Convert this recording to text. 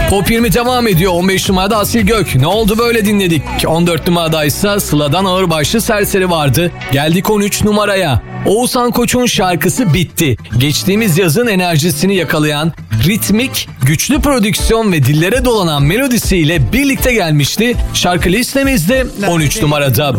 Top 20 devam ediyor. 15 numarada Asil Gök. Ne oldu böyle dinledik. 14 numarada ise Sıla'dan Ağırbaşlı Serseri vardı. Geldik 13 numaraya. Oğuzhan Koç'un şarkısı Bitti. Geçtiğimiz yazın enerjisini yakalayan, ritmik, güçlü prodüksiyon ve dillere dolanan melodisiyle birlikte gelmişti. Şarkı listemizde 13 numarada